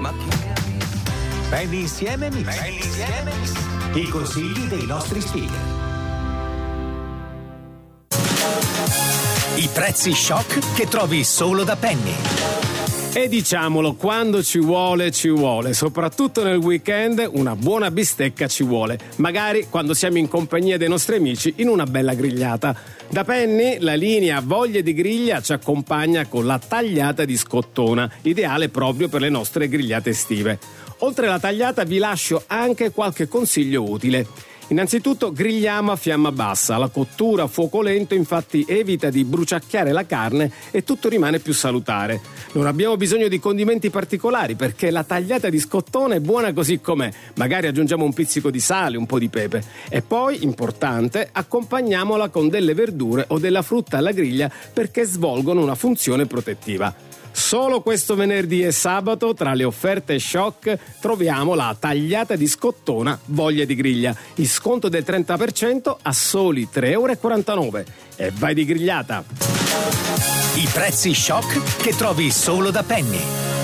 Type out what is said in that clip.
Penny Insieme Mix. I consigli dei nostri speaker. I prezzi shock che trovi solo da Penny. E diciamolo, quando ci vuole, soprattutto nel weekend una buona bistecca ci vuole, magari quando siamo in compagnia dei nostri amici in una bella grigliata. Da Penny la linea Voglia di Griglia ci accompagna con la tagliata di scottona, ideale proprio per le nostre grigliate estive. Oltre alla tagliata vi lascio anche qualche consiglio utile. Innanzitutto grigliamo a fiamma bassa, la cottura a fuoco lento infatti evita di bruciacchiare la carne e tutto rimane più salutare. Non abbiamo bisogno di condimenti particolari perché la tagliata di scottone è buona così com'è, magari aggiungiamo un pizzico di sale, un po' di pepe e poi, importante, accompagniamola con delle verdure o della frutta alla griglia perché svolgono una funzione protettiva. Solo questo venerdì e sabato, tra le offerte shock, troviamo la tagliata di scottona Voglia di Griglia. Il sconto del 30% a soli 3,49 €. E vai di grigliata! I prezzi shock che trovi solo da Penny.